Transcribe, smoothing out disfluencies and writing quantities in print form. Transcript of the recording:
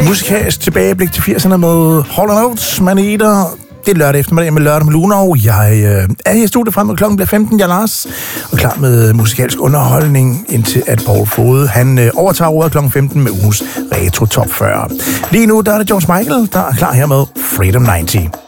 musikalsk tilbageblik til 80'erne med Hall & Oates, Maneater. Det er lørdag eftermiddag med Lørdag med Lunar. Jeg er i studiet frem, og klokken bliver 15. Jeg er Lars, og klar med musikalsk underholdning, indtil at Paul Fode, han overtager ordet klokken 15 med ugens Retro Top 40. Lige nu, der er det George Michael, der er klar her med Freedom 90.